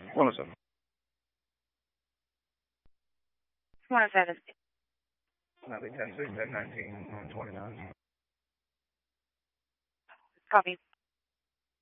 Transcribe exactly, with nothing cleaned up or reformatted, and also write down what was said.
one oh seven. one oh seven. Nothing ten six, ten nineteen, twenty-nine. Copy.